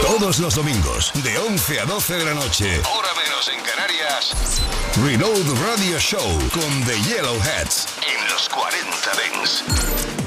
Todos los domingos, de 11 a 12 de la noche, hora menos en Canarias, Reload Radio Show con The Yellowheads en los 40 Dents.